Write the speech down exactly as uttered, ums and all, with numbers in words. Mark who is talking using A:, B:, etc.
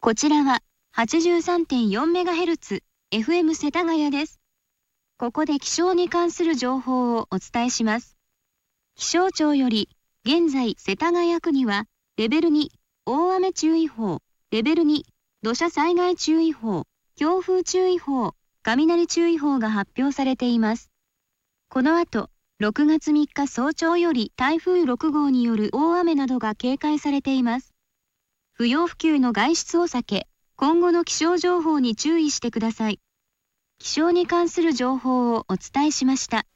A: こちらは はちじゅうさんてんよんメガヘルツ、エフエム 世田谷です。ここで気象に関する情報をお伝えします。気象庁より、現在世田谷区には、レベルに、大雨注意報、レベルに、土砂災害注意報、強風注意報、雷注意報が発表されています。この後、ろくがつみっか早朝より台風ろくごうによる大雨などが警戒されています。不要不急の外出を避け、今後の気象情報に注意してください。気象に関する情報をお伝えしました。